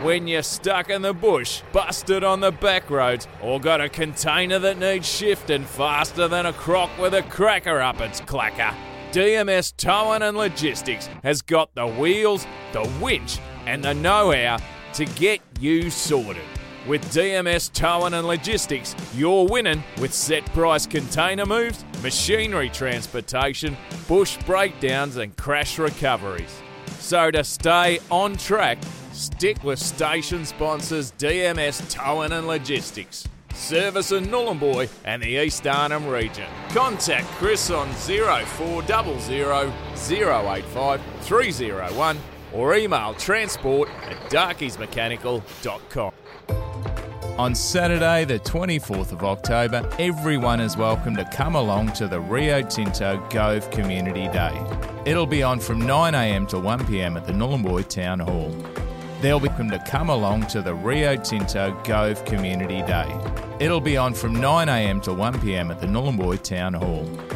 when you're stuck in the bush, busted on the back roads, or got a container that needs shifting faster than a croc with a cracker up its clacker, DMS Towing and Logistics has got the wheels, the winch and the know-how to get you sorted. With DMS Towing and Logistics, you're winning with set price container moves, machinery transportation, bush breakdowns and crash recoveries. So to stay on track, stick with station sponsors DMS Towing and Logistics. Service in Nhulunbuy and the East Arnhem region. Contact Chris on 0400 085 301 or email transport@darkiesmechanical.com. On Saturday, the 24th of October, everyone is welcome to come along to the Rio Tinto Gove Community Day. It'll be on from 9am to 1pm at the Nhulunbuy Town Hall. They'll be welcome to come along to the Rio Tinto Gove Community Day. It'll be on from 9am to 1pm at the Nhulunbuy Town Hall.